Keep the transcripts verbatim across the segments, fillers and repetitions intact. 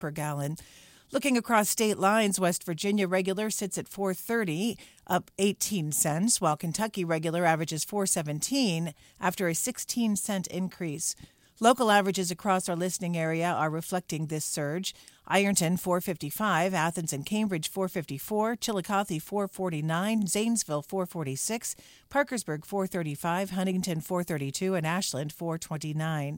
per gallon. Looking across state lines, West Virginia regular sits at four thirty, up eighteen cents, while Kentucky regular averages four seventeen after a sixteen cent increase. Local averages across our listening area are reflecting this surge. Ironton four fifty-five, Athens and Cambridge four fifty-four, Chillicothe four forty-nine, Zanesville four forty-six, Parkersburg four thirty-five, Huntington four thirty-two, and Ashland four twenty-nine.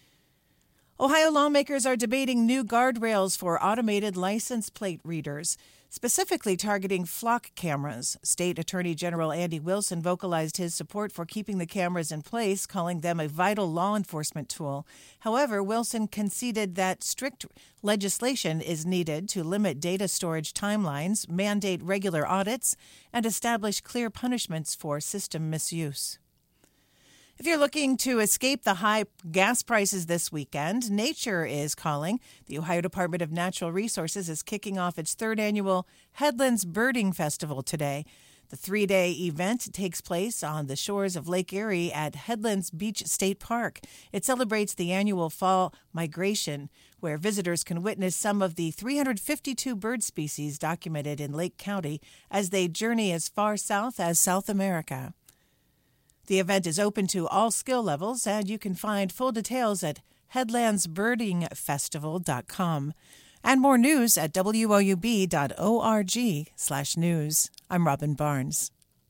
Ohio lawmakers are debating new guardrails for automated license plate readers, specifically targeting flock cameras. State Attorney General Andy Wilson vocalized his support for keeping the cameras in place, calling them a vital law enforcement tool. However, Wilson conceded that strict legislation is needed to limit data storage timelines, mandate regular audits, and establish clear punishments for system misuse. If you're looking to escape the high gas prices this weekend, nature is calling. The Ohio Department of Natural Resources is kicking off its third annual Headlands Birding Festival today. The three-day event takes place on the shores of Lake Erie at Headlands Beach State Park. It celebrates the annual fall migration, where visitors can witness some of the three hundred fifty-two bird species documented in Lake County as they journey as far south as South America. The event is open to all skill levels, and you can find full details at headlands birding festival dot com. And more news at w o u b dot org slash news. I'm Robin Barnes.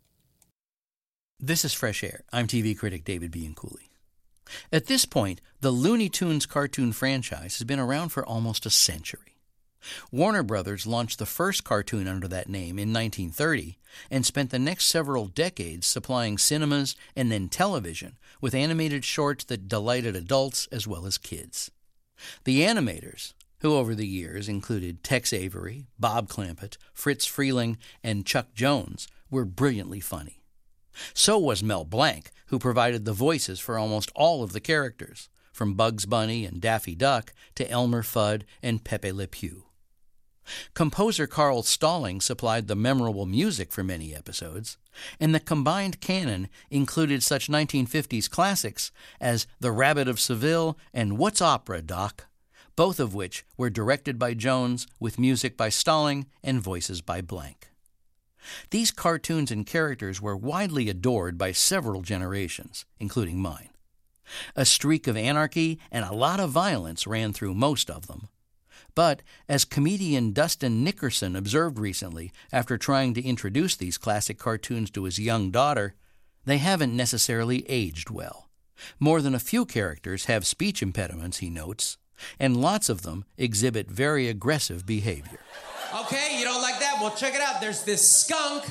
This is Fresh Air. I'm T V critic David Bianculli. At this point, the Looney Tunes cartoon franchise has been around for almost a century. Warner Brothers launched the first cartoon under that name in nineteen thirty and spent the next several decades supplying cinemas and then television with animated shorts that delighted adults as well as kids. The animators, who over the years included Tex Avery, Bob Clampett, Fritz Freeling, and Chuck Jones, were brilliantly funny. So was Mel Blanc, who provided the voices for almost all of the characters, from Bugs Bunny and Daffy Duck to Elmer Fudd and Pepe Le Pew. Composer Carl Stalling supplied the memorable music for many episodes, and the combined canon included such nineteen fifties classics as The Rabbit of Seville and What's Opera, Doc?, both of which were directed by Jones with music by Stalling and voices by Blanc. These cartoons and characters were widely adored by several generations, including mine. A streak of anarchy and a lot of violence ran through most of them. But, as comedian Dustin Nickerson observed recently after trying to introduce these classic cartoons to his young daughter, they haven't necessarily aged well. More than a few characters have speech impediments, he notes, and lots of them exhibit very aggressive behavior. Okay, you don't like that? Well, check it out. There's this skunk.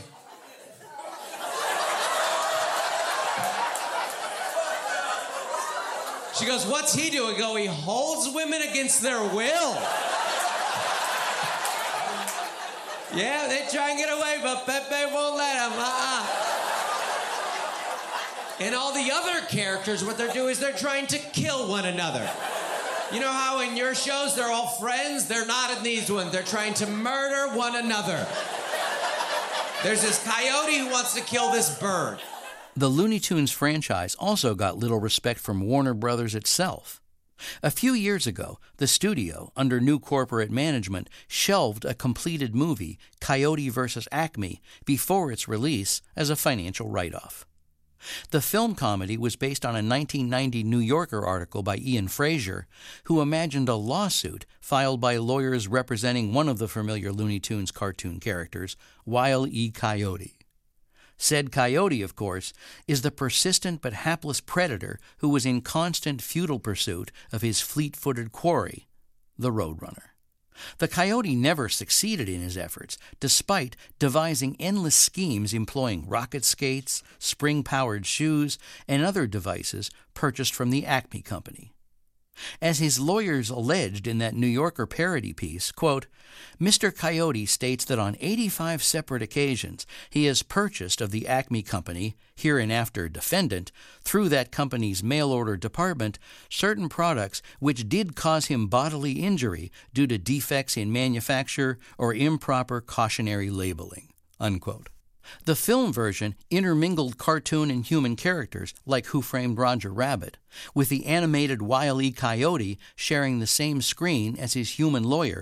She goes, what's he doing? I go, he holds women against their will. Yeah, they try and get away, but Pepe won't let them. Uh-uh. And all the other characters, what they're doing is they're trying to kill one another. You know how in your shows they're all friends? They're not in these ones. They're trying to murder one another. There's this coyote who wants to kill this bird. The Looney Tunes franchise also got little respect from Warner Brothers itself. A few years ago, the studio, under new corporate management, shelved a completed movie, Coyote versus Acme, before its release as a financial write-off. The film comedy was based on a nineteen ninety New Yorker article by Ian Frazier, who imagined a lawsuit filed by lawyers representing one of the familiar Looney Tunes cartoon characters, Wile E. Coyote. Said coyote, of course, is the persistent but hapless predator who was in constant futile pursuit of his fleet-footed quarry, the Roadrunner. The coyote never succeeded in his efforts, despite devising endless schemes employing rocket skates, spring-powered shoes, and other devices purchased from the Acme Company. As his lawyers alleged in that New Yorker parody piece, quote, Mister Coyote states that on eighty-five separate occasions he has purchased of the Acme Company, hereinafter defendant, through that company's mail-order department, certain products which did cause him bodily injury due to defects in manufacture or improper cautionary labeling, unquote. The film version intermingled cartoon and human characters, like Who Framed Roger Rabbit, with the animated Wile E. Coyote sharing the same screen as his human lawyer,